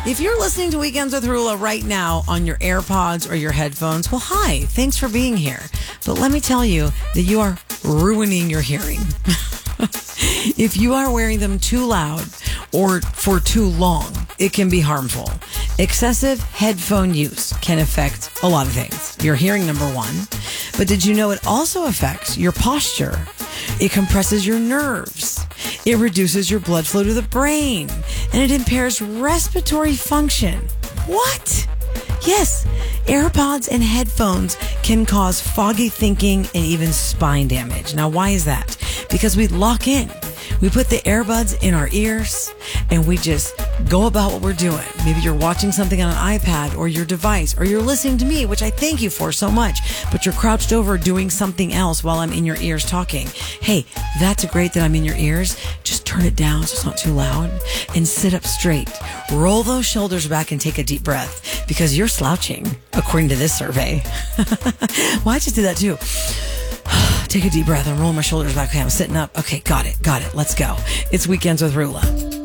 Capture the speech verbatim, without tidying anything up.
If you're listening to Weekends with Rula right now on your AirPods or your headphones, well, hi, thanks for being here. But let me tell you that you are ruining your hearing. If you are wearing them too loud or for too long, it can be harmful. Excessive headphone use can affect a lot of things. Your hearing, number one. But did you know it also affects your posture? It compresses your nerves. It reduces your blood flow to the brain. And it impairs respiratory function. What? Yes, AirPods and headphones can cause foggy thinking and even spine damage. Now, why is that? Because we lock in. We put the earbuds in our ears and we just go about what we're doing. Maybe you're watching something on an iPad or your device, or you're listening to me, which I thank you for so much, but you're crouched over doing something else while I'm in your ears talking. Hey, that's great that I'm in your ears. Just turn it down so it's not too loud and sit up straight. Roll those shoulders back and take a deep breath because you're slouching, according to this survey. Well, I just did that too. Take a deep breath and roll my shoulders back. Okay, I'm sitting up. Okay, got it. Got it. Let's go. It's Weekends with Rula.